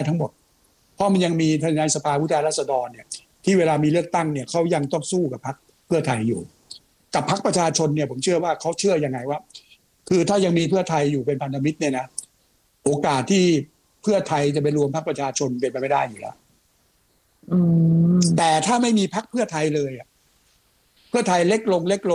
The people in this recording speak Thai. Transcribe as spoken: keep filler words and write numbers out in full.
ทั้งหมดเพราะมันยังมีในสภาผู้แทนราษฎรเนี่ยที่เวลามีเลือกตั้งเนี่ยเขายังต้องสู้กับพรรคเพื่อไทยอยู่กับพรรคประชาชนเนี่ยผมเชื่อว่าเขาเชื่อยังไงว่าคือถ้ายังมีเพื่อไทยอยู่เป็นพันธมิตรเนี่ยนะโอกาสที่เพื่อไทยจะไปรวมพรรคประชาชนเป็นไปไม่ได้อยู่แล้วแต่ถ้าไม่มีพรรคเพื่อไทยเลยเพื่อไทยเล็กลงเล็กลง